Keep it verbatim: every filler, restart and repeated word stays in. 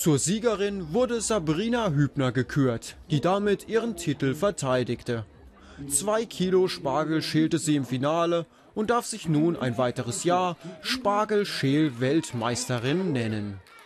Zur Siegerin wurde Sabrina Hübner gekürt, die damit ihren Titel verteidigte. Zwei Kilo Spargel schälte sie im Finale und darf sich nun ein weiteres Jahr Spargelschäl-Weltmeisterin nennen.